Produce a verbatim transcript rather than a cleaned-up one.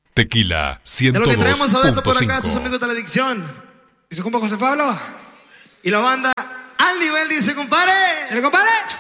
Tequila ciento dos De lo que traemos adentro por punto acá, sus cinco. amigos de la adicción. ¿Y su compa José Pablo? Y la banda al nivel dice, compadre. ¿Se le compadre?